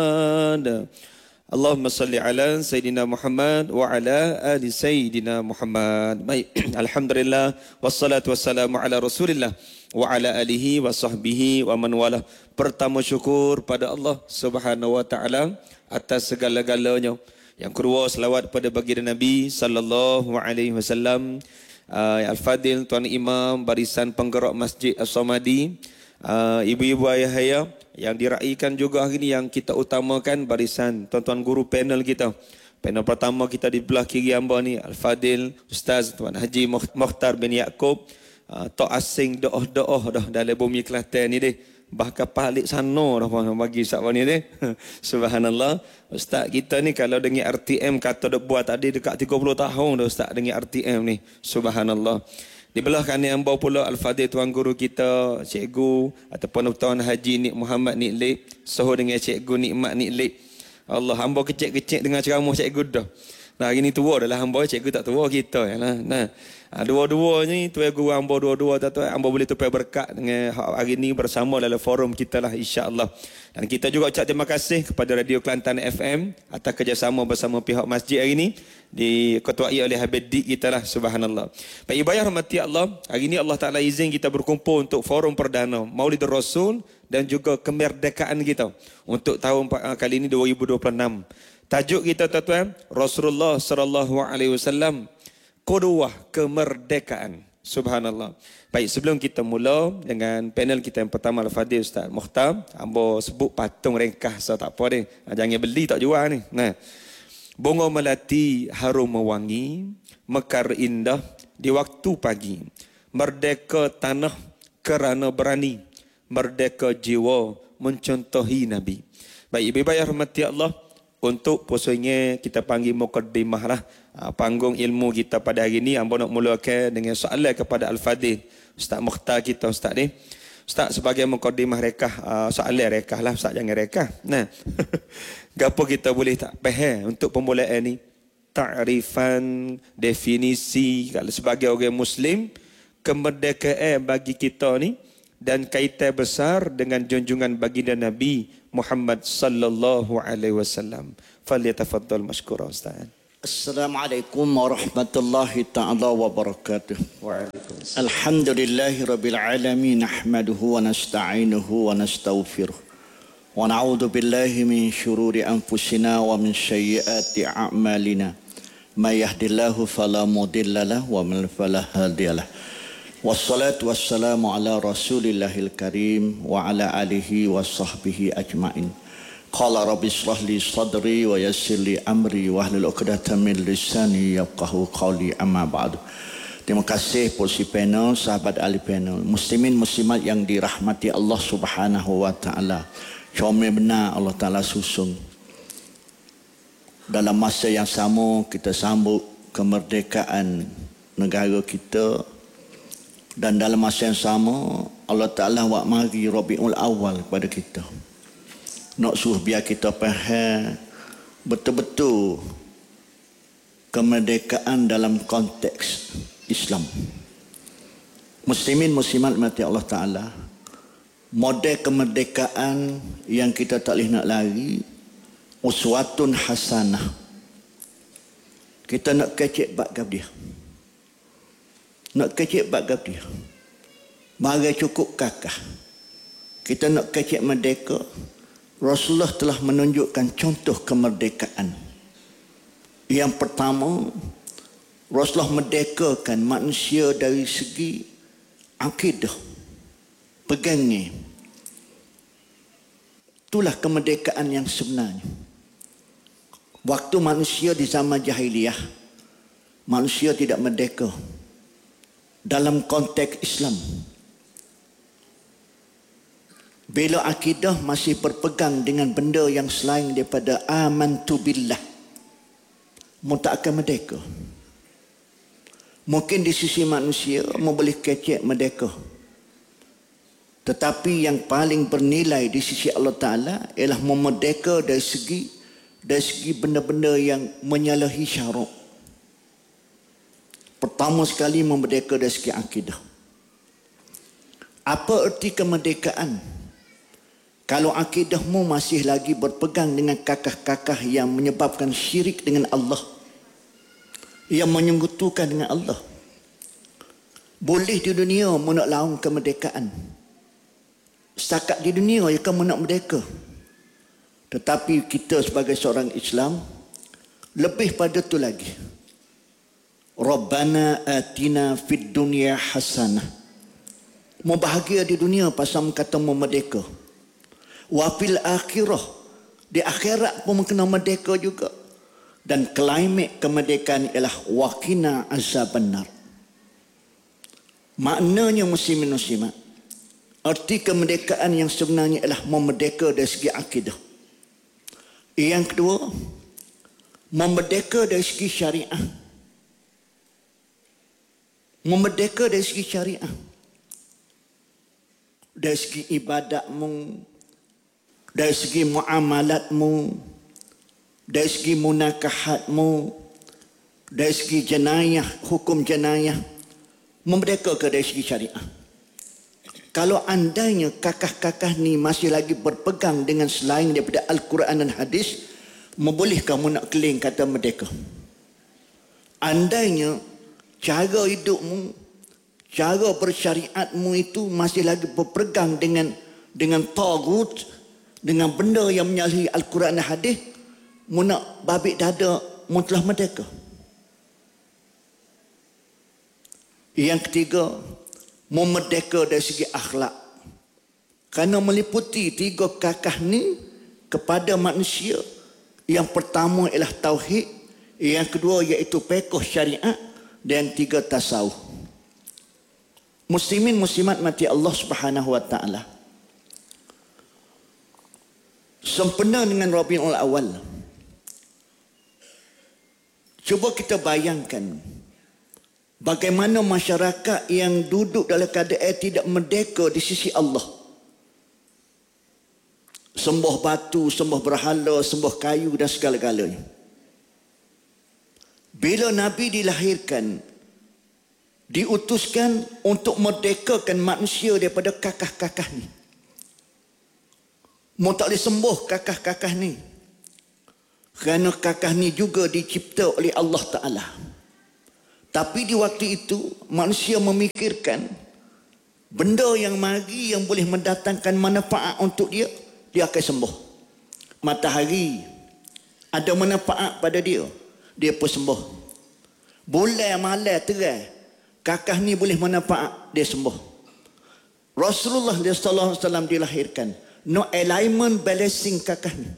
Allahumma salli ala Sayyidina Muhammad wa ala ali Sayyidina Muhammad. Baik, Alhamdulillah, wassalatu wassalamu ala Rasulillah wa ala alihi wa sahbihi wa man wala. Pertama syukur pada Allah Subhanahu wa taala atas segala-galanya. Yang kedua selawat pada baginda Nabi sallallahu alaihi wasallam. Al-Fadil, Tuan Imam barisan penggerak Masjid As-Samadi, ibu-ibu ayah-ayah yang diraikan juga hari ini, yang kita utamakan barisan tuan-tuan guru panel kita. Panel pertama kita di belah kiri hamba ni Al-Fadil Ustaz Tuan Haji Mokhtar bin Yaakob. Tok asing doa-doa dah dalam bumi Kelantan ni deh. Bahkan palik sana dah bagi sahabat ni deh. Subhanallah. Ustaz kita ni kalau dengan RTM kata dak buat tadi dekat 30 tahun dah Ustaz dengan RTM ni. Subhanallah. Di belah kanan hamba pula Al-Fadil tuan guru kita, cikgu ataupun Tuan Haji Nik Muhammad Nik Lip, soho dengan cikgu Nikmat Nik Lip. Allah, hamba kecil-kecil dengan ceramah cikgu dah. Nah, hari ni tua adalah hamba, cikgu tak tua kita yalah. Nah, dua-dua ni tuan guru hamba dua-dua tuan, hamba boleh tupai berkat dengan hari ni bersama dalam forum kita lah, insya-Allah. Dan kita juga ucap terima kasih kepada Radio Kelantan FM atas kerjasama bersama pihak masjid hari ni, diketuai oleh Habib Dik kita lah, subhanallah. Pak ibayah rahmati Allah, hari ni Allah Ta'ala izin kita berkumpul untuk forum perdana Maulid Rasul dan juga kemerdekaan kita untuk tahun kali ini 2026. Tajuk kita tuan-tuan, Rasulullah sallallahu alaihi wasallam qudwah kemerdekaan. Subhanallah. Baik, sebelum kita mula dengan panel kita yang pertama Al-Fadil Ustaz Mokhtar, hamba sebut patung ringkas, so tak apa deh. Jangan beli tak jual ni. Nah. Bunga melati harum mewangi, mekar indah di waktu pagi. Merdeka tanah kerana berani, merdeka jiwa mencontohi Nabi. Baik, ibu-ibu yang rahmati Allah, untuk pusunya kita panggil mukaddimah lah, panggung ilmu kita pada hari ini. Hamba nak mulakan dengan soalan kepada Al-Fadil Ustaz Mokhtar kita, Ustaz ni. Ustaz sebagai mukaddimah rekah, soalan rekah lah Ustaz, jangan rekah. Nah, gapo kita boleh tak faham untuk permulaan ni? Ta'rifan, definisi kalau sebagai orang Muslim, kemerdekaan bagi kita ni dan kaitan besar dengan junjungan baginda Nabi Muhammad sallallahu alaihi wasallam. Falyatafaddal mashkura Ustaz. Assalamualaikum warahmatullahi ta'ala wabarakatuh. Waalaikumsalam. Alhamdulillahi rabbil alamin, nahmaduhu wa nasta'inuhu wa nastaghfiruh. Wa na'udzu billahi min syururi anfusina wa min sayyiati a'malina. May yahdihillahu fala mudilla lahu wa man fala hadiyalah. Wassalatu wassalamu ala Rasulillahil Karim wa ala alihi wa sahbihi ajmain. Qala rabbi shrah li sadri wa yassir li amri wa hlul 'uqdatam min lisani yafqahu qawli, amma ba'du. Terima kasih posisi panel, sahabat ahli panel, muslimin muslimat yang dirahmati Allah Subhanahu wa taala. Comel benar Allah Taala susun. Dalam masa yang sama kita sambut kemerdekaan negara kita, dan dalam masa yang sama Allah Ta'ala buat mari Rabiul Awal kepada kita. Nak suruh biar kita faham betul-betul kemerdekaan dalam konteks Islam. Muslimin muslimat mati Allah Ta'ala, model kemerdekaan yang kita tak boleh nak lari, uswatun hasanah. Kita nak kecek bagab dia. Nak kecek bagab dia. Bagai cukup kakah. Kita nak kecek merdeka. Rasulullah telah menunjukkan contoh kemerdekaan. Yang pertama, Rasulullah merdekakan manusia dari segi akidah. Pegangnya. Itulah kemerdekaan yang sebenarnya. Waktu manusia di zaman jahiliyah, manusia tidak merdeka dalam konteks Islam. Bila akidah masih berpegang dengan benda yang selain daripada amantu billah, mu tak akan merdeka. Mungkin di sisi manusia mu boleh kecek merdeka, tetapi yang paling bernilai di sisi Allah Ta'ala ialah memerdeka dari segi benda-benda yang menyalahi syarak. Pertama sekali memerdeka dari segi akidah. Apa erti kemerdekaan? Kalau akidahmu masih lagi berpegang dengan kakah-kakah yang menyebabkan syirik dengan Allah, yang menyekutukan dengan Allah, boleh di dunia mu nak lawan kemerdekaan. Setakat di dunia ya kamu nak merdeka. Tetapi kita sebagai seorang Islam, lebih pada tu lagi. Rabbana atina fid dunya hasanah. Mu bahagia di dunia pasal mu kata mu merdeka. Wa fil akhirah, di akhirat pun mu kena merdeka juga. Dan klimaks kemerdekaan ialah waqina azabannar. Maknanya muslimin muslimat, arti kemerdekaan yang sebenarnya ialah memerdeka dari segi akidah. Yang kedua, memerdeka dari segi syariah. Memerdeka dari segi syariah. Dari segi ibadatmu, dari segi muamalatmu, dari segi munakahatmu, dari segi jenayah, hukum jenayah. Memerdeka ke dari segi syariah. Kalau andainya kakah-kakah ni masih lagi berpegang dengan selain daripada Al-Quran dan Hadis, boleh kamu nak claim kata merdeka? Andainya cara hidupmu, cara bersyariatmu itu masih lagi berpegang dengan tagut, dengan benda yang menyalahi Al-Quran dan Hadis, mu nak babik dada, mu telah merdeka. Yang ketiga, memerdeka dari segi akhlak. Kerana meliputi 3 kakah ni kepada manusia. Yang pertama ialah tauhid, yang kedua iaitu fiqh syariat, dan 3 tasawuf. Muslimin muslimat mati Allah Subhanahu wa taala. Sempena dengan Rabiul Awal. Cuba kita bayangkan bagaimana masyarakat yang duduk dalam keadaan tidak merdeka di sisi Allah. Sembah batu, sembah berhala, sembah kayu dan segala-galanya. Bila Nabi dilahirkan, diutuskan untuk merdekakan manusia daripada kakah-kakah ni. Mu tak boleh sembuh kakah-kakah ni. Kerana kakah ni juga dicipta oleh Allah Ta'ala. Tapi di waktu itu, manusia memikirkan benda yang mari yang boleh mendatangkan manfaat untuk dia, dia akan sembuh. Matahari ada manfaat pada dia, dia pun sembuh. Bulan malam terang, kakah ni boleh manfaat, dia sembuh. Rasulullah sallallahu alaihi wasallam dilahirkan, no alignment balancing kakah ni.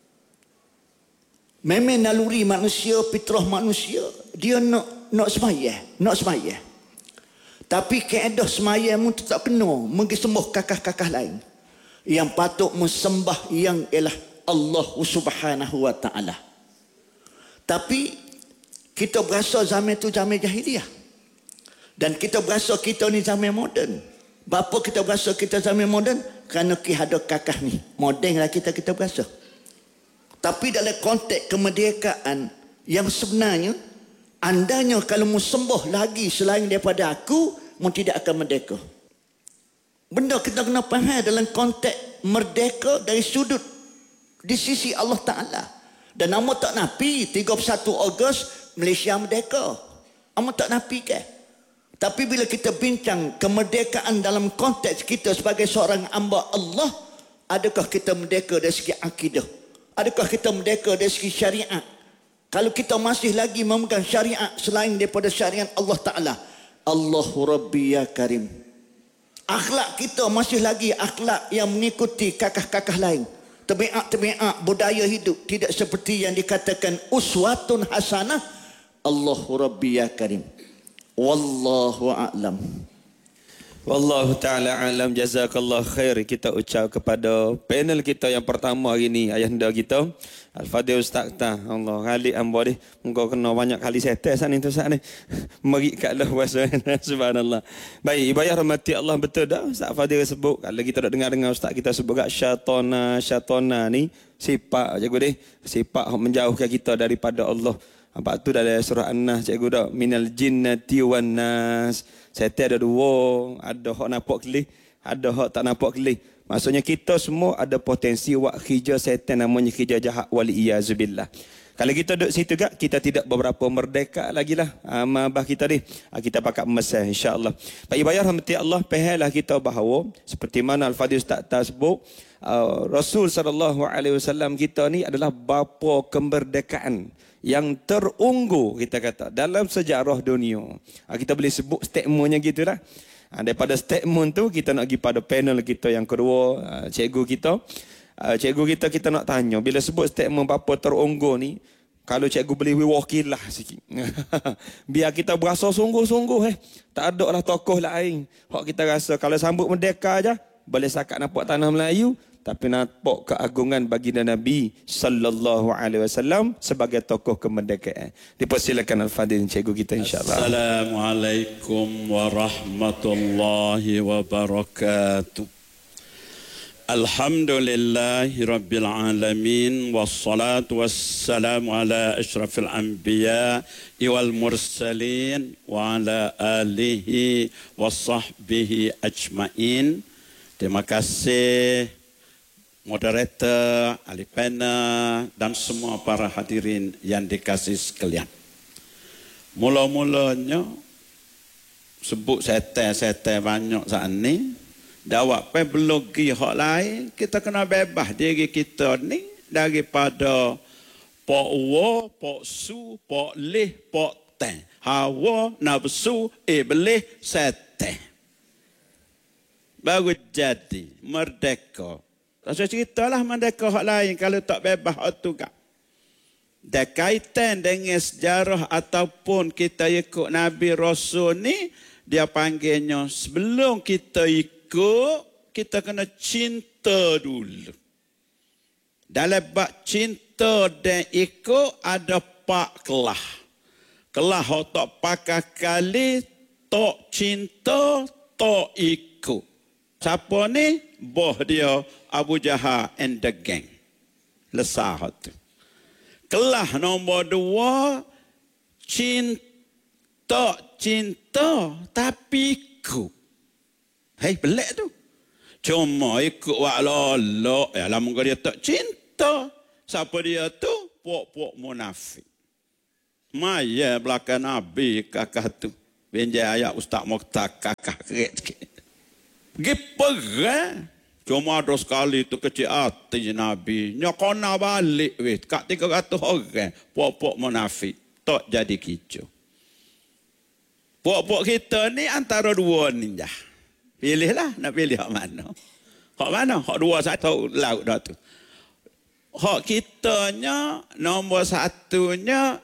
Memang naluri manusia, fitrah manusia, dia nak semaya. Tapi keadaan semaya mu tak kena pergi sembah kakah-kakah lain. Yang patut mesembah yang ialah Allah Subhanahu wa taala. Tapi kita berasa zaman tu zaman jahiliah. Dan kita berasa kita ni zaman moden. Bapa kita berasa kita zaman moden kerana kita ada kakah ni. Moden lah kita berasa. Tapi dalam konteks kemerdekaan yang sebenarnya, andanya kalau mu sembah lagi selain daripada aku, mu tidak akan merdeka. Benda kita kena faham dalam konteks merdeka dari sudut di sisi Allah Ta'ala. Dan nama tak nafi 31 Ogos Malaysia merdeka. Nama tak nafi ke? Tapi bila kita bincang kemerdekaan dalam konteks kita sebagai seorang hamba Allah, adakah kita merdeka dari segi akidah? Adakah kita merdeka dari segi syariat? Kalau kita masih lagi memegang syariat selain daripada syariat Allah Ta'ala, Allahu Rabbi ya Karim. Akhlak kita masih lagi akhlak yang mengikuti kakah-kakah lain. Tabiat budaya hidup tidak seperti yang dikatakan uswatun hasanah. Allahu Rabbi ya Karim. Wallahu a'lam. Wallahu ta'ala alam. Jazakallah khair. Kita ucap kepada panel kita yang pertama hari ni, ayahanda kita Al-Fadhil Ustaz Tah. Allah kali amba ni engkau kena banyak kali setes ni tu Ustaz ni. Merik katlah puasa. Subhanallah. Baik, ibu ayah rahmati Allah, betul dah Ustaz Fadhil sebut. Kalau kita nak dengar Ustaz kita sebut kat syatona ni sifat cikgu deh, sifat menjauhkan kita daripada Allah. Apa tu dalam surah An-Nas cikgu dah, minal jinnati wan nas. Setan ada 2, ada hak nampak kelih, ada hak tak nampak kelih. Maksudnya kita semua ada potensi buat kerja setan namanya kerja jahat waliyazubillah. Kalau kita duduk situ gak, kita tidak beberapa merdeka lagi lah. Abah kita ni, kita pakat mesah insya-Allah. Pak Ibayah rahmati Allah, pahalah kita bahawa seperti mana Al-Fadhil Ustaz sebut, Rasul SAW kita ni adalah bapa kemerdekaan yang terunggu, kita kata, dalam sejarah dunia. Kita boleh sebut statementnya gitulah. Daripada statement tu kita nak pergi pada panel kita yang kedua, cikgu kita. Cikgu kita nak tanya, bila sebut statement bapa terunggu ni, kalau cikgu boleh wakilah sikit. Biar kita berasa sungguh-sungguh tak ada lah tokoh lain. Hak kita rasa kalau sambut merdeka aja, boleh sakat nampak tanah Melayu, tapi nampak keagungan baginda Nabi sallallahu alaihi wasallam sebagai tokoh kemerdekaan. Dipersilakan Al-Fadhil cikgu kita insya-Allah. Assalamualaikum warahmatullahi wabarakatuh. Alhamdulillahi rabbil alamin, wassalatu wassalamu ala asyrafil anbiya wal mursalin wa ala alihi wa sahbihi ajmain. Terima kasih moderator, ahli panel dan semua para hadirin yang dikasihi sekalian. Mula-mulanya sebut setan-setan banyak saat ni. Dawak belum pergi hak lain, kita kena bebas diri kita ni daripada pok wa, pok su, pok lih, pok ten. Hawa, nafsu, iblis, setan. Baru jadi merdeka. Saya ceritalah merdeka hak lain kalau tak bebas hak tu kan. Dan kaitan dengan sejarah ataupun kita ikut Nabi Rasul ni, dia panggilnya sebelum kita ikut, kita kena cinta dulu. Dalam bab cinta dan ikut ada 4 kelah. Kelah yang tak pakai kali, tak cinta, tak ikut. Siapa ni? Boh dia Abu Jahal and the gang. Lesah tu. Kelah nombor 2, cinta tapi ikut. Hei, pelik tu. Cuma ikut wak lolok. Ya, lama dia tak cinta. Siapa dia tu? Puak-puak munafik. Maya belakang Nabi kakak tu. Benjai ayat Ustaz Mokhtar kakak kerik sikit. Pergi perang. Cuma ada sekali tu kecil hati Nabi. Nyokona balik. Kat 300 orang. Puak-puak munafik. Tak jadi kicau. Puak-puak kita ni antara 2 ni dah. Pilihlah, nak pilih hak mana. Hak mana? Hak 2 1 laut dah tu. Hak kitanya nombor 1-nya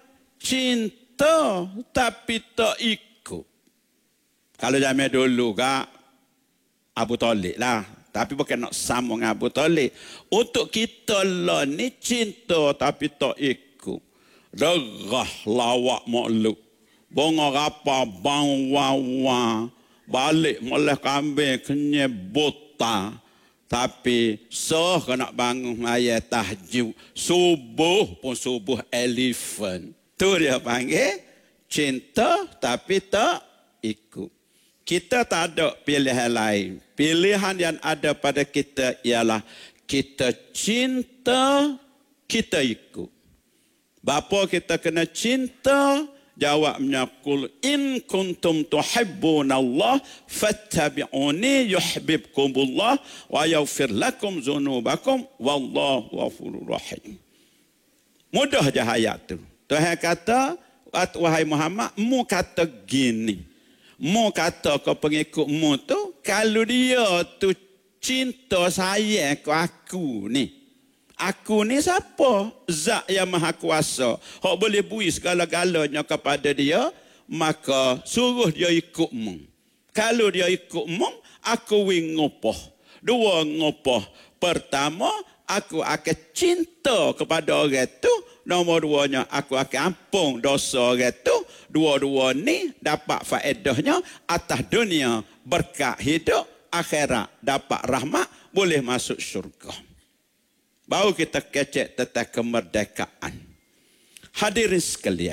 cinta tapi tak ikut. Kalau zaman dulu kak Abu Talib lah. Tapi bukan nak sama dengan Abu Talib. Untuk kita lah ni cinta tapi tak ikut. Derah lawak makhluk. Bonga rapa bang wawa. Balik moleh kambing kenyai buta. Tapi kena bangun maya tahajud. Subuh pun subuh elephant. Tu dia panggil cinta tapi tak ikut. Kita tak ada pilihan lain. Pilihan yang ada pada kita ialah kita cinta, kita ikut. Bapa kita kena cinta. Jawabnya qul in kuntum tuhibbunallah fattabi'uni yuhibbukumullah wa yaghfir lakum dzunubakum wallahu ghafurur rahim. Mudah je ayat tu. Tuhan kata, wahai Muhammad, mu kata gini. Mu kata ke pengikutmu tu, kalau dia tu cinta sayang ke aku ni. Aku ni siapa? Zat yang maha kuasa. Hak boleh bui segala-galanya kepada dia, maka suruh dia ikutmu. Kalau dia ikutmu, aku wing ngopoh. 2 ngopoh. Pertama, aku akan cinta kepada orang tu. Nombor 2-nya, aku akan ampun dosa orang tu. 2-2 ni dapat faedahnya atas dunia, berkat hidup, akhirat dapat rahmat, boleh masuk syurga. Baru kita kecek tentang kemerdekaan. Hadirin sekalian,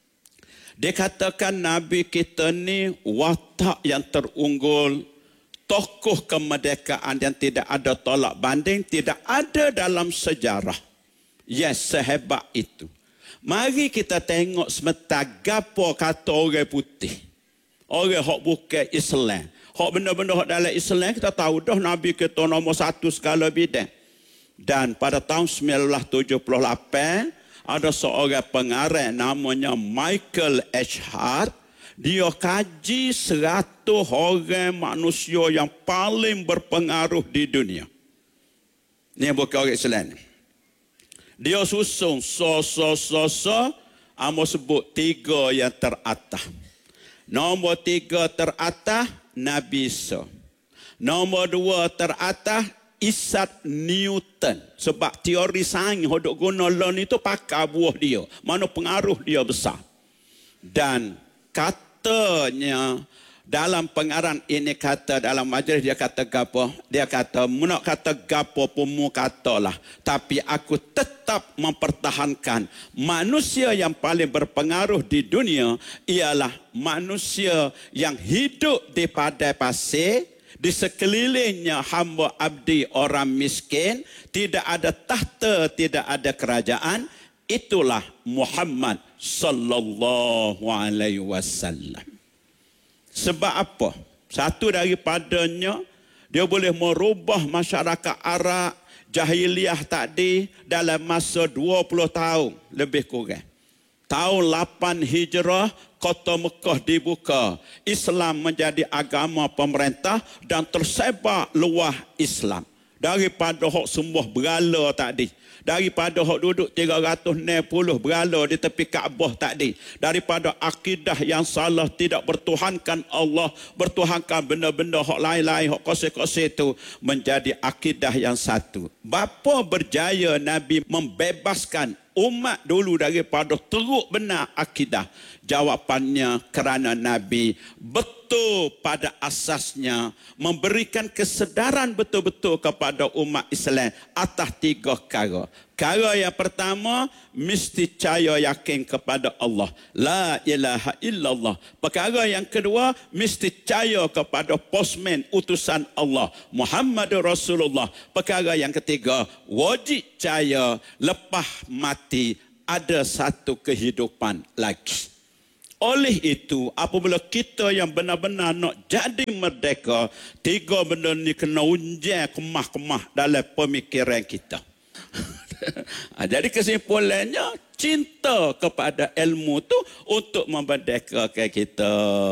dikatakan Nabi kita ni watak yang terunggul, tokoh kemerdekaan yang tidak ada tolak banding, tidak ada dalam sejarah yang sehebat itu. Mari kita tengok semata gapo kata orang putih. Orang hok bukan Islam. Hok benda-benda hok dalam Islam kita tahu dah Nabi kita nombor 1 segala bidang. Dan pada tahun 1978 ada seorang pengarang namanya Michael H. Hart. Dia kaji 100 orang manusia yang paling berpengaruh di dunia. Ini bukan orang Islam. Dia susun amo sebut 3 yang teratas. Nombor 3 teratas Nabi Isa. Nombor 2 teratas Isaac Newton. Sebab teori sains hodok guna lon itu pakai buah dia. Mana pengaruh dia besar. Dan katanya dalam pengarang ini kata dalam majlis dia kata gapo? Dia kata munak kata gapo pun mu katalah, tapi aku tetap mempertahankan manusia yang paling berpengaruh di dunia ialah manusia yang hidup di padang pasir, di sekelilingnya hamba abdi orang miskin, tidak ada tahta, tidak ada kerajaan. Itulah Muhammad sallallahu alaihi wasallam. Sebab apa? Satu daripadanya, dia boleh merubah masyarakat Arab jahiliah tadi dalam masa 20 tahun lebih kurang. Tahun 8 Hijrah, kota Mekah dibuka. Islam menjadi agama pemerintah dan tersebar luas Islam. Daripada hok sembah berhala tadi. Daripada hok duduk 360 berhala di tepi Kaabah tadi. Daripada akidah yang salah, tidak bertuhankan Allah, bertuhankan benda-benda hok lain-lain, hok kose-kose itu, menjadi akidah yang satu. Bapa berjaya Nabi membebaskan umat dulu daripada teruk benar akidah? Jawapannya kerana Nabi betul pada asasnya memberikan kesedaran betul-betul kepada umat Islam atas 3 perkara. Perkara yang pertama, mesti percaya yakin kepada Allah. La ilaha illallah. Perkara yang kedua, mesti percaya kepada postman utusan Allah, Muhammad Rasulullah. Perkara yang ketiga, wajib percaya lepas mati ada satu kehidupan lagi. Oleh itu, apabila kita yang benar-benar nak jadi merdeka, 3 benda ni kena unjang kemah-kemah dalam pemikiran kita. Jadi kesimpulannya, cinta kepada ilmu tu untuk memerdekakan kita.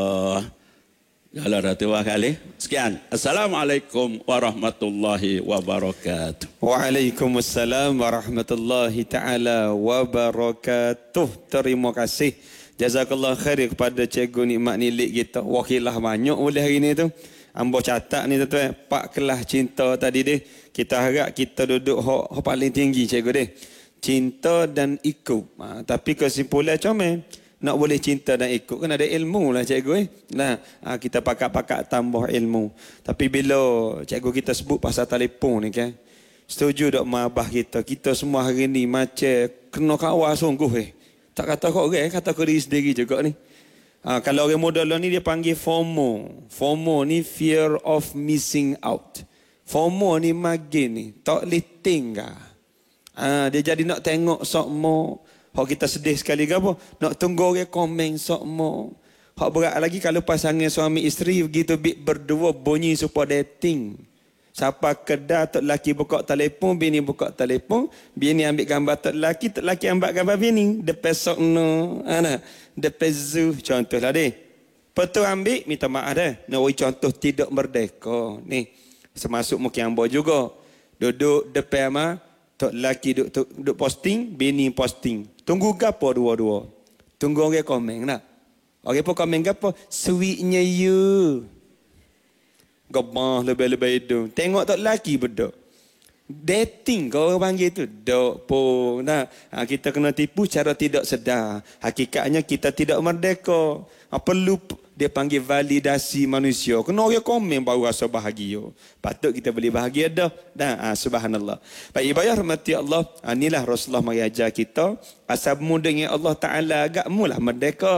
Kalau dah tua kali. Sekian. Assalamualaikum warahmatullahi wabarakatuh. Waalaikumsalam warahmatullahi taala wabarakatuh. Terima kasih. Jazakallah khair kepada Cikgu Nikmat Nilik kita. Wakilah banyak boleh hari ni tu. Ambo catat ni tuan-tuan, 4 kelas cinta tadi deh. Kita harap kita duduk hok paling tinggi Cikgu deh. Cinta dan ikut. Tapi kesimpulan comel. Nak boleh cinta dan ikut kan ada ilmu lah Cikgu Nah, kita pakak-pakak tambah ilmu. Tapi bila Cikgu kita sebut pasal telefon ni kan. Setuju tak mabah kita? Kita semua hari ni macam kena kawal sungguh Tak kata kau orang, kata kau diri sendiri juga ni. Kalau orang modal ni dia panggil FOMO. FOMO ni fear of missing out. FOMO ni makin ni, tak boleh tinggal. Dia jadi nak tengok sokmo. Hak kita sedih sekali ke apa? Nak tunggu orang komen sokmo. Hak berat lagi kalau pasangan suami isteri begitu berdua bunyi supaya dating. Siapa kedai tok laki buka telefon, bini buka telefon, bini ambil gambar tok laki ambil gambar bini. Depan sokno, depan zoo, contohlah deh. Betul ambil, minta maaf dah. Nak contoh tidak merdeka. Ni, semasuk mungkin ambo juga. Duduk depan mah, tok laki duduk posting, bini posting. Tunggu gapo dua-dua. Tunggu orang komen nak. Orang pun komen gapo? Sweetnya you. Gabah lebih-lebih itu. Tengok tak lelaki betul. Dating kau orang panggil tu. Dok pun. Kita kena tipu cara tidak sedar. Hakikatnya kita tidak merdeka. Perlu dia panggil validasi manusia. Kena orang komen baru rasa bahagia. Patut kita boleh bahagia dah. Subhanallah. Baik ibadah rahmati Allah. Inilah Rasulullah mengajar kita. Asal mu dengan Allah Ta'ala agak mulah merdeka.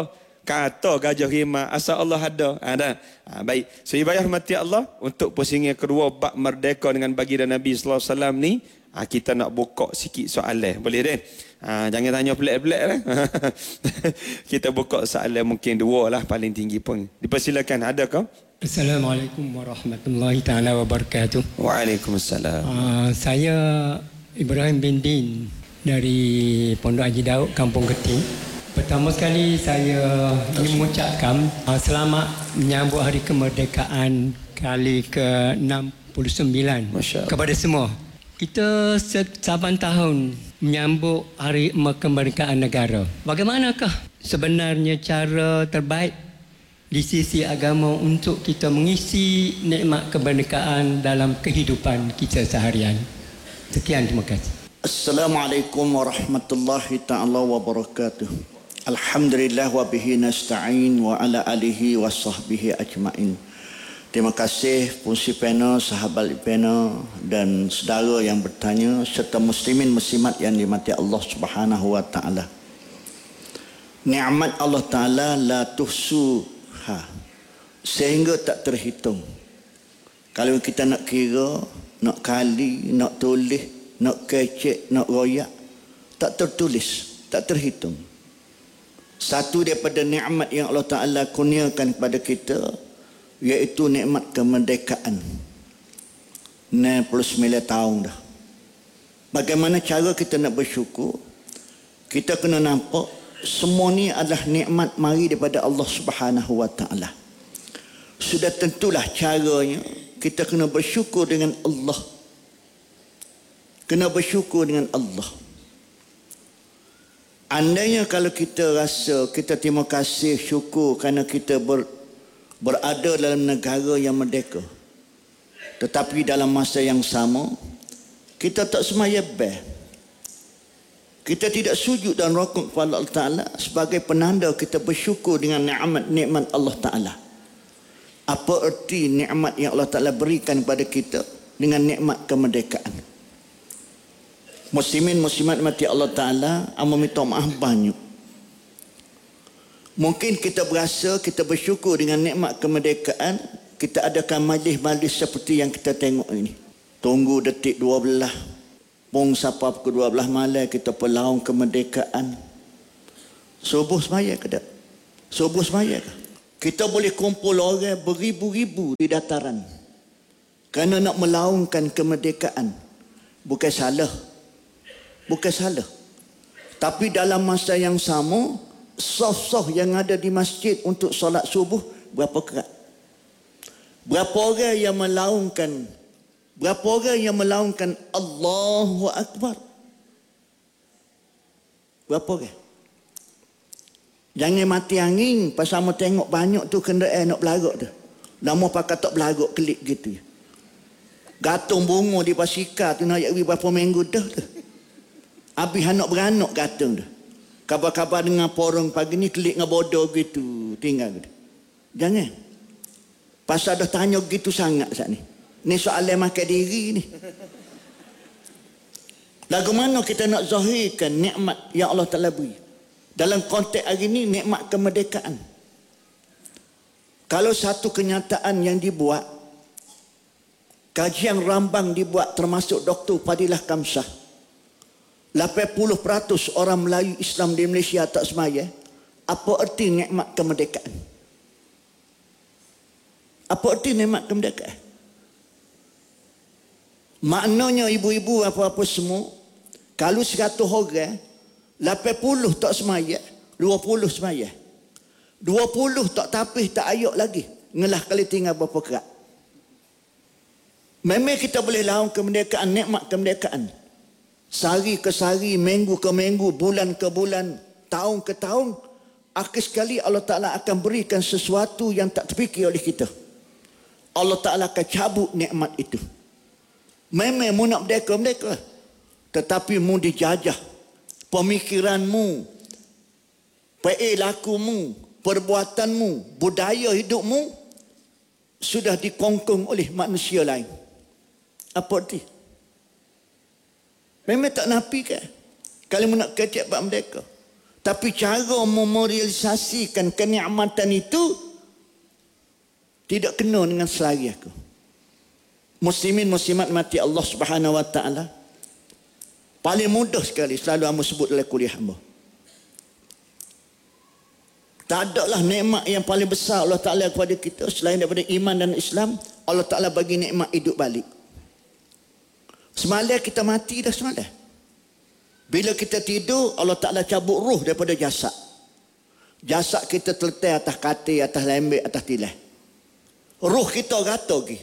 kata gajah rimah asal Allah ada. Dah. Baik. So ibadah mati Allah untuk pusingnya kedua bab merdeka dengan baginda Nabi sallallahu alaihi wasallam ni, kita nak buka sikit soalan. Boleh deh? Jangan tanya pelik-pelik lah. Kita buka soalan mungkin dua lah paling tinggi pun. Dipersilakan, ada ke? Assalamualaikum warahmatullahi taala wabarakatuh. Waalaikumsalam. Saya Ibrahim bin Din dari Pondok Haji Daud, Kampung Keting. Pertama sekali saya ingin mengucapkan selamat menyambut Hari Kemerdekaan kali ke-69 kepada semua. Kita saban tahun menyambut Hari Kemerdekaan Negara. Bagaimanakah sebenarnya cara terbaik di sisi agama untuk kita mengisi nikmat kemerdekaan dalam kehidupan kita seharian? Sekian, terima kasih. Assalamualaikum warahmatullahi ta'ala wabarakatuh. Alhamdulillah wa bihi nasta'in wa ala alihi wa sahbihi ajma'in. Terima kasih fungsi panel, sahabat panel dan saudara yang bertanya serta muslimin muslimat yang dimati Allah Subhanahu wa taala. Nikmat Allah taala la tuhsuha, sehingga tak terhitung. Kalau kita nak kira, nak kali, nak tulis, nak kecek, nak royak, tak tertulis, tak terhitung. Satu daripada nikmat yang Allah Ta'ala kurniakan kepada kita, iaitu nikmat kemerdekaan. 69 tahun dah. Bagaimana cara kita nak bersyukur? Kita kena nampak semua ni adalah nikmat mari daripada Allah Subhanahu wa Ta'ala. Sudah tentulah caranya kita kena bersyukur dengan Allah. Kena bersyukur dengan Allah. Andainya kalau kita rasa kita terima kasih, syukur kerana kita berada dalam negara yang merdeka, tetapi dalam masa yang sama kita tak semaya beh, kita tidak sujud dan rukuk kepada Allah Ta'ala sebagai penanda kita bersyukur dengan nikmat Allah Ta'ala. Apa erti nikmat yang Allah Ta'ala berikan kepada kita dengan nikmat kemerdekaan? Muslimin muslimat mati Allah Ta'ala, amat minta maaf banyak. Mungkin kita berasa kita bersyukur dengan nikmat kemerdekaan, kita adakan majlis-majlis seperti yang kita tengok ini. Tunggu detik 12, pung sapa pukul 12 malam kita pelaung kemerdekaan. Subuh semaya ke tak? Subuh semaya ke? Kita boleh kumpul orang beribu-ribu di dataran kerana nak melaungkan kemerdekaan. Bukan salah. Bukan salah. Tapi dalam masa yang sama, saf-saf yang ada di masjid untuk solat subuh berapa kerat? Berapa orang yang melaungkan? Berapa orang yang melaungkan Allahu Akbar? Berapa orang? Jangan mati angin pasal mau tengok banyak tu kenderaan nak berlarak tu. Lama pakai tak berlarak klik gitu. Gatung bunga di Pasika tu nak pergi berapa minggu dah tu. Habis anak beranak gatung tu. Kabar-kabar dengan porong pagi ni klik dengan bodoh gitu. Tinggal gitu. Jangan. Pasal dah tanya gitu sangat saat ni. Ni soalan makan diri ni. Lagu mana kita nak zahirkan nikmat yang Allah Ta'ala beri? Dalam konteks hari ni, nikmat kemerdekaan. Kalau satu kenyataan yang dibuat, kajian rambang dibuat termasuk Dr. Fadilah Kamsah, 80% orang Melayu Islam di Malaysia tak semaya. Apa erti nikmat kemerdekaan? Apa erti nikmat kemerdekaan? Maknanya ibu-ibu apa-apa semua, kalau 100 orang, 80 tak semaya, 20 semaya. 20 tak tapih, tak ayuk lagi. Ngelah kali tinggal berapa kerat. Memang kita boleh lawan kemerdekaan, nikmat kemerdekaan. Sehari ke sehari, minggu ke minggu, bulan ke bulan, tahun ke tahun, akhir sekali Allah Ta'ala akan berikan sesuatu yang tak terfikir oleh kita. Allah Ta'ala akan cabut nikmat itu. Memang mu nak merdeka, tetapi mu dijajah. Pemikiranmu, perilakumu, perbuatanmu, budaya hidupmu sudah dikongkong oleh manusia lain. Apa arti? Memang tak nafi ke? Kalau mu nak kecek bab merdeka. Tapi cara memorealisasikan kenikmatan itu tidak kena dengan selari aku. Muslimin muslimat mati Allah Subhanahu wa taala. Paling mudah sekali selalu hamba sebut dalam kuliah hamba. Tak adalah nikmat yang paling besar Allah Taala kepada kita selain daripada iman dan Islam. Allah Taala bagi nikmat hidup balik. Semalam kita mati dah semalam. Bila kita tidur, Allah Taala cabut roh daripada jasad. Jasad kita terletak atas katil, atas lembik, atas tilas. Roh kita rata lagi.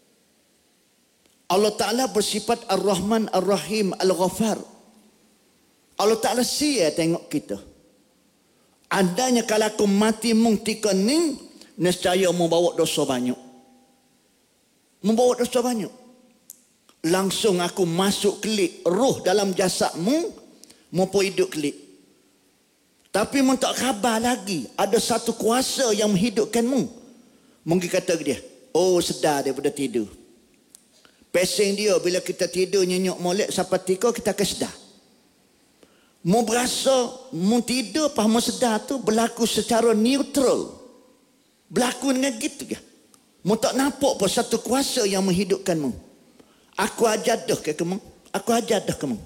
Allah Ta'ala bersifat Ar-Rahman, Ar-Rahim, Al-Ghafar. Allah Ta'ala siap tengok kita. Andainya kalau aku mati mungtika ni, nescaya membawa dosa banyak. Membawa dosa banyak. Langsung aku masuk kelik roh dalam jasadmu, maupun hidup kelik. Tapi mu tak khabar lagi, ada satu kuasa yang menghidupkanmu. Mungkin kata dia, oh sedar daripada tidur. Pesing dia bila kita tidur nyenyuk molek sampai tiga kita akan sedar. Mu berasa mu tidur apa mu sedar tu berlaku secara neutral. Berlaku dengan gitu je. Mu tak nampak pun satu kuasa yang menghidupkanmu. Aku ajar dah ke kamu. Aku ajar dah kamu.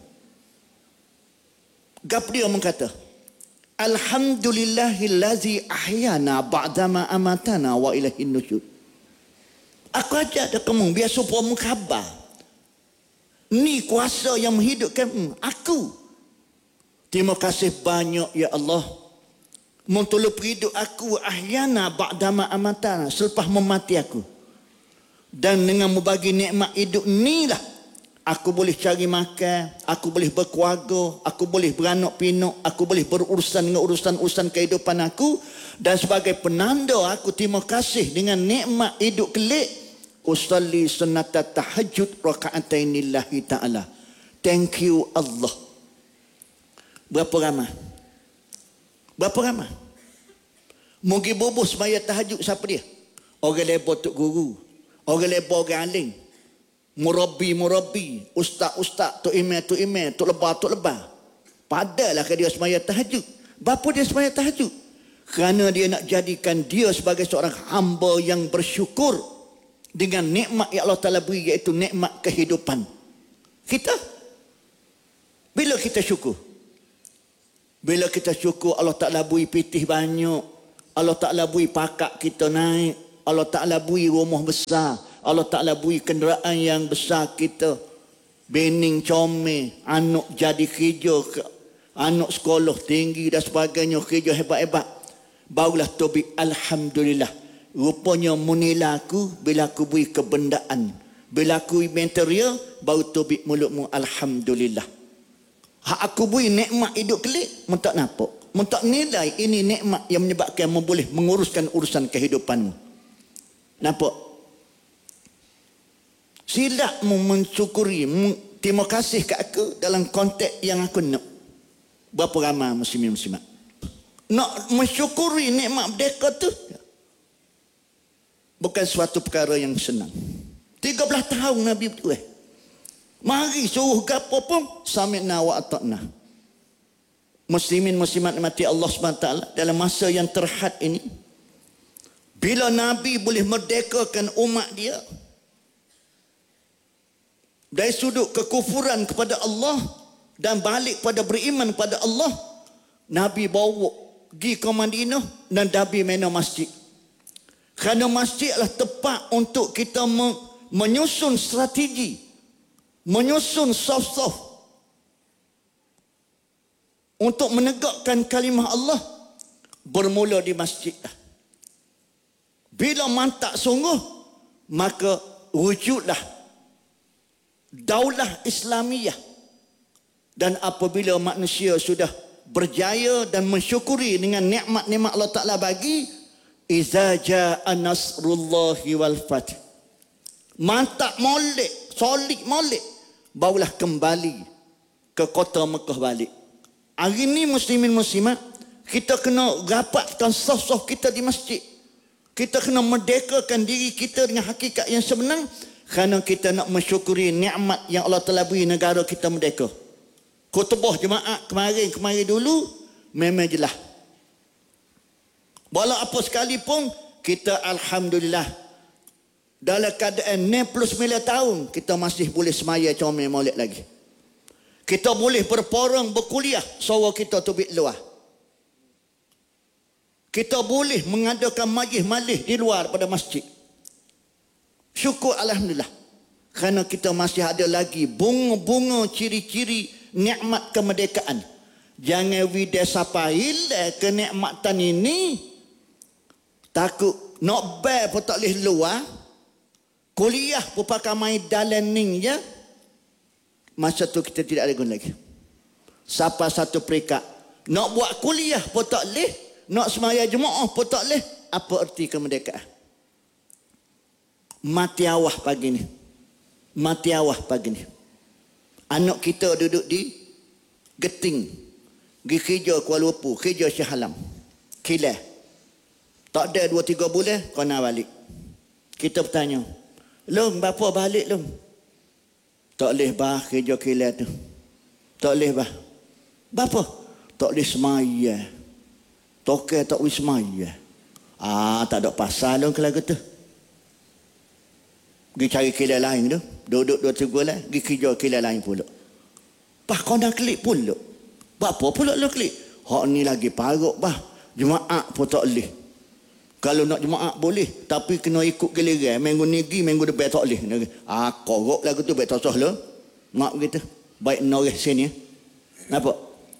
Gap dia mengkata, Alhamdulillahillazi ahyana ba'dama amatana wa ilahin nusyur. Aku ajar dah kamu biar supaya mu khabar. Ni kuasa yang menghidupkan aku. Terima kasih banyak ya Allah. Mu tolong hidup aku ahyana ba'dama amatana selepas memati aku. Dan dengan membagi nikmat hidup ni lah aku boleh cari makan, aku boleh berkeluarga, aku boleh beranak pinak, aku boleh berurusan dengan urusan-urusan kehidupan aku. Dan sebagai penanda aku terima kasih dengan nikmat hidup kelik, usalli sunnata tahajud raka'atainillahi ta'ala. Thank you Allah. Berapa ramai? Berapa ramai? Mungkin bubuh semaya tahajud siapa dia? Orang lebar tok guru, orang lebar orang alim, murabi, ustaz, tok imam, tok lebar. Padahal dia semaya tahajud. Bapa dia semaya tahajud? Kerana dia nak jadikan dia sebagai seorang hamba yang bersyukur dengan nikmat yang Allah Ta'ala beri, iaitu nikmat kehidupan. Kita, bila kita syukur? Bila kita syukur Allah Ta'ala beri pitih banyak, Allah Ta'ala beri pakak kita naik, Allah Ta'ala beri rumah besar, Allah Ta'ala beri kenderaan yang besar kita, bening comel, anak jadi kerja, anak sekolah tinggi dan sebagainya, kerja hebat-hebat. Barulah tobik Alhamdulillah. Rupanya menilai aku bila aku beri kebendaan. Bila aku beri material, baru tobik mulutmu Alhamdulillah. Hak aku beri nikmat hidup kelik, mu tak nampak. Mu tak nilai ini nikmat yang menyebabkan mu boleh menguruskan urusan kehidupanmu. Nampak? Silap mu mensyukuri, terima kasih kat aku dalam konteks yang aku nak. Berapa ramai muslimin-muslimat nak mensyukuri nikmat merdeka tu? Bukan suatu perkara yang senang. 13 tahun Nabi bertuah. Mari suruh gapo pun sami'na wa ata'na. Muslimin muslimat mati Allah SWT dalam masa yang terhad ini, bila Nabi boleh merdekakan umat dia dari sudut kekufuran kepada Allah dan balik pada beriman pada Allah, Nabi bawa pergi ke Madinah dan Nabi mena masjid. Kerana masjid adalah tempat untuk kita menyusun strategi, menyusun soft-soft untuk menegakkan kalimah Allah, bermula di masjid. Bila mantap sungguh, maka wujudlah daulah Islamiyah. Dan apabila manusia sudah berjaya dan mensyukuri dengan nikmat-nikmat Allah Ta'ala bagi, iza ja'a nasrullahi wal fath, mantap molek, solid molek, barulah kembali ke kota Mekah balik. Hari ini muslimin muslimat, kita kena rapatkan saf-saf kita di masjid. Kita kena merdekakan diri kita dengan hakikat yang sebenar, kerana kita nak mensyukuri nikmat yang Allah telah beri negara kita merdeka. Khutbah jemaah kemarin dulu, memang jelas. Walau apa sekalipun, kita alhamdulillah dalam keadaan 69 tahun kita masih boleh semaya comel maulid lagi. Kita boleh berporong berkuliah suara kita tubik luar. Kita boleh mengadakan majlis-majlis di luar pada masjid. Syukur alhamdulillah. Kerana kita masih ada lagi bunga-bunga ciri-ciri nikmat kemerdekaan. Jangan widai sampai kenikmatan ini takut nak bayar pun tak boleh luar. Kuliah pun pakai main dalam ni je. Masa tu kita tidak ada guna lagi. Sampai satu peringkat. Nak buat kuliah pun tak boleh. Nak semaya jemaah pun tak boleh. Apa erti kemerdekaan? Mati awah pagi ni. Mati awah pagi ni. Anak kita duduk di Geting. Pergi kerja Kuala Lumpur. Kerja Shah Alam. Kilah. Tak ada 2-3 bulan. Kau nak balik. Kita bertanya. Long, bapa balik long? Tak boleh bah kerja kilat tu. Tak boleh bah. Bapa? Tak boleh semaya. Tokai tak boleh semaya. Tak ada pasal long kalau gitu. Pergi cari kilat lain tu. Duduk 2-3 bulan. Pergi kerja kilat lain pula. Bah kau nak klik pula. Bapa pula lo klik. Hak ni lagi paruk bah. Jemaah pun tak boleh. Kalau nak jemaah boleh. Tapi kena ikut giliran. Minggu ni pergi, minggu depan tak boleh. Korok lagu tu baik tak sah lah. Mak begitu. Baik noreh sini. Nampak?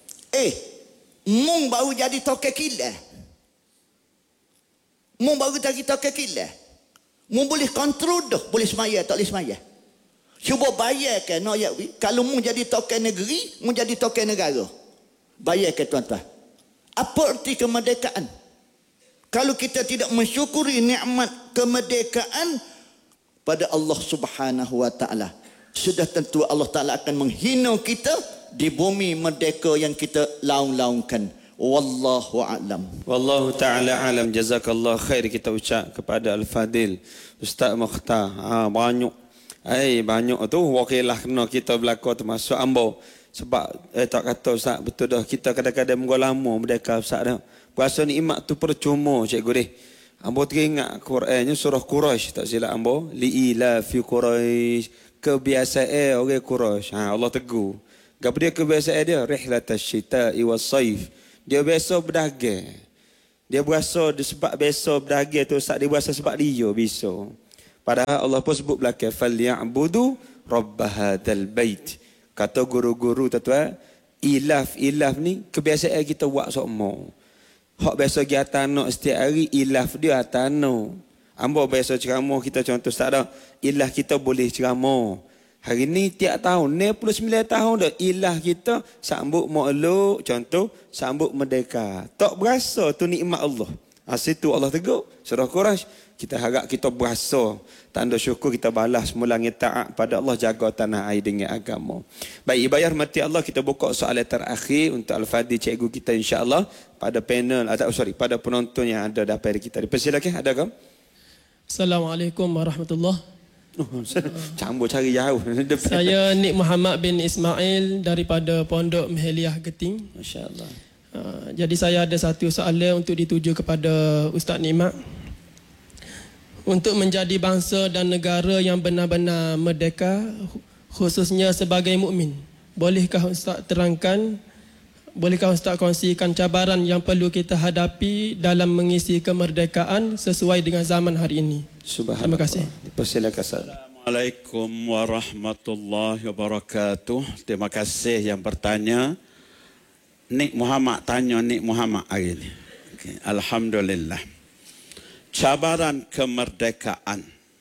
Mung baru jadi tokai kilat. Mung baru jadi tokai kilat. Mung boleh kontrol dah. Boleh semaya, tak boleh semaya. Cuba bayarkan. Kalau mung jadi tokai negeri, mung jadi tokai negara. Bayarkan tuan-tuan. Apa erti kemerdekaan? Kalau kita tidak mensyukuri nikmat kemerdekaan pada Allah Subhanahu wa taala, sudah tentu Allah Taala akan menghina kita di bumi merdeka yang kita laung-laungkan. Wallahu a'lam. Wallahu ta'ala alam. Jazakallah khair kita ucap kepada Al-Fadil Ustaz Mukhtar. Banyak. Banyak tu wakilah kena kita belaka termasuk ambo. Sebab tak kata Ustaz betul dah, kita kadang-kadang menggo lama merdeka Ustaz dah. Puasa nikmat tu percuma cikgu deh. Ambo teringat Qurannya surah Quraisy tak silap ambo. Li ila fi Quraisy. Kebiasaan orang Quraisy. Allah tegur. Gapo dia kebiasaan dia? Rihlatash syita'i was-saif. Dia biasa berdagang. Dia berasa sebab biasa berdagang tu Ustaz, dia berasa sebab dia bisa. Padahal Allah pun sebut belakang falyabudu rabb hadzal bait. Kata guru-guru tuan-tuan, ilaf ni kebiasaan kita buat semua. Hak biasa pergi atanok setiap hari, ilaf dia atanok. Ambo biasa ceramah kita contoh Ustaz dah. Ilah kita boleh ceramah. Hari ni tiap tahun, 99 tahun dah ilah kita sambut makluk, contoh sambut merdeka. Tak berasa tu nikmat Allah. Situ Allah tegur, surah Quraisy, kita harap kita berasa. Tanda syukur kita balas mulanya taat pada Allah, jaga tanah air dengan agama. Baik, ibu ayah rahmati Allah, kita buka soalan terakhir untuk Al-Fadhil cikgu kita insya-Allah pada panel pada penonton yang ada dapat kita. Dipersilakan, ada ke? Assalamualaikum warahmatullahi. Campur cari jauh. Saya Nik Muhammad bin Ismail daripada Pondok Meheliah Geting. Masya-Allah. Jadi saya ada satu soalan untuk dituju kepada Ustaz Nikmat. Untuk menjadi bangsa dan negara yang benar-benar merdeka, khususnya sebagai mukmin, bolehkah Ustaz terangkan, bolehkah Ustaz kongsikan cabaran yang perlu kita hadapi dalam mengisi kemerdekaan sesuai dengan zaman hari ini? Terima kasih. Persilakan. Assalamualaikum warahmatullahi wabarakatuh. Terima kasih yang bertanya. Nik Muhammad tanya Nik Muhammad hari ini. Okay. Alhamdulillah. Cabaran kemerdekaan.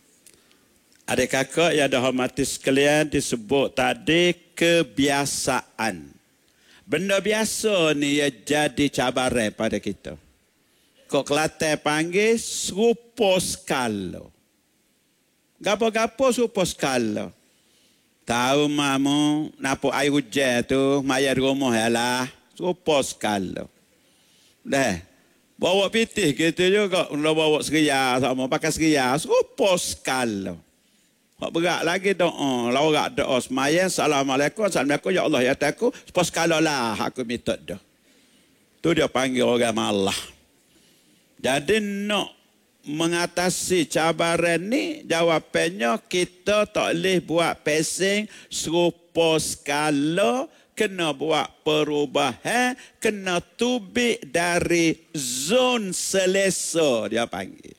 Adik kakak yang dihormati sekalian, disebut tadi kebiasaan. Benda biasa ni ya jadi cabaran pada kita. Kok Kelantan panggil serupa skala. Gapo-gapo serupa skala. Tahu mamu, napa air hujan tu, maya di rumah ialah serupa skala. Dah, bawa pitih gitu juga, bawa seria sama, pakai seria, serupa skala. Hak berat lagi doa, lawan doa semaya, Assalamualaikum, Assalamualaikum, ya Allah ya Ta'ala, serupa skala lah, aku minta dah. Tu dia panggil orang malah. Jadi nak mengatasi cabaran ni, jawapannya kita tak boleh buat passing serupa skala, kena buat perubahan, kena tubik dari zon selesa dia panggil.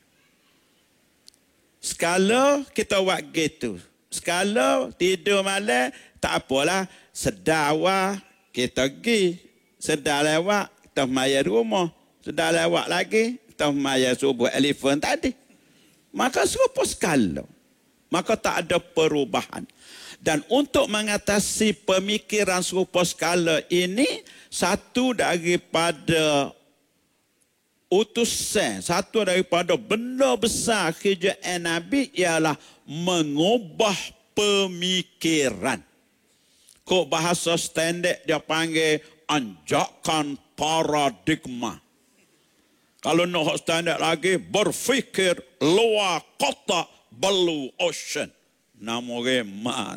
Skala kita buat gitu. Skala tidur malam tak apalah, sedar awak kita pergi, sedar lewat kita maya rumah, sedar lewat lagi kita maya subuh elefant tadi. Maka serupa skala. Maka tak ada perubahan. Dan untuk mengatasi pemikiran serupa skala ini, satu daripada utusan, satu daripada benda besar kerjaan Nabi ialah mengubah pemikiran. Kok bahasa standard dia panggil anjakan paradigma. Kalau nak standard lagi, berfikir luar kotak blue ocean. Nama remat.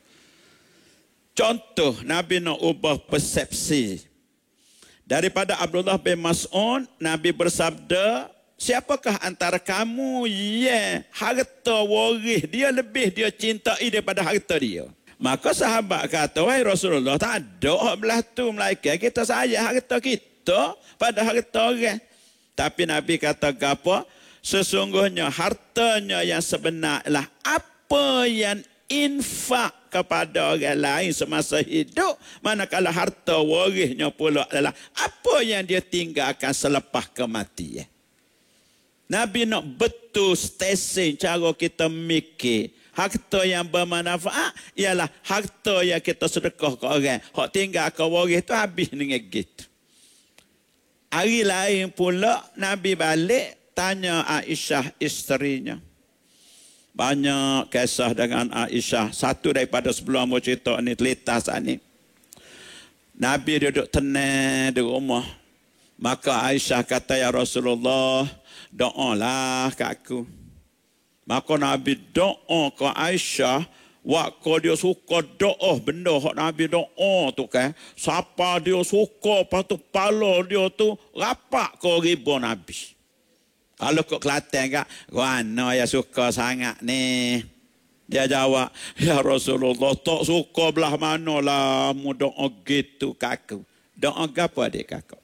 Contoh, Nabi nak ubah persepsi. Daripada Abdullah bin Mas'ud, Nabi bersabda, siapakah antara kamu yang harta waris dia lebih dia cintai daripada harta dia? Maka sahabat kata, wahai Rasulullah, tak ada belah tu melainkan kita sayang harta kita pada harta orang. Tapi Nabi kata apa? Sesungguhnya hartanya yang sebenar ialah apa yang infak kepada orang lain semasa hidup, manakala harta warisnya pula adalah apa yang dia tinggalkan selepas kematian. Nabi nak betul stesen cara kita mikir. Harta yang bermanfaat ialah harta yang kita sedekah ke orang. Hak tinggal ke waris tu habis dengan gitu. Hari lain pula Nabi balik tanya Aisyah isterinya. Banyak kisah dengan Aisyah. Satu daripada sebelum mau cerita ni, telitas ni. Nabi duduk tenang di rumah. Maka Aisyah kata, ya Rasulullah, doalah kat aku. Maka Nabi doa ke Aisyah. Waktu dia suka doa benda hak Nabi doa tu kan. Siapa dia suka, lepas tu pala dia tu rapat ke riba Nabi. Kalau kau Kelantan kak, mana yang suka sangat ni? Dia jawab, ya Rasulullah, tak suka belah mana lah mu doa gitu kaku. Doa apa adik kakak?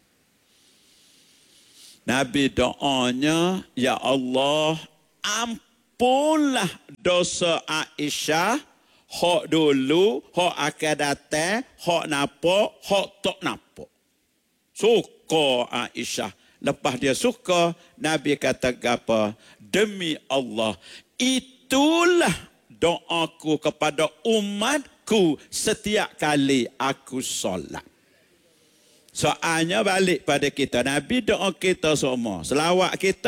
Nabi doanya, ya Allah, ampunlah dosa Aisyah, hak dulu, hak akan datang, hak nampak, hak tak nampak. Suka Aisyah. Lepas dia suka, Nabi kata apa? Demi Allah, itulah doaku kepada umatku setiap kali aku solat. Soalnya balik pada kita. Nabi doa kita semua. Selawat kita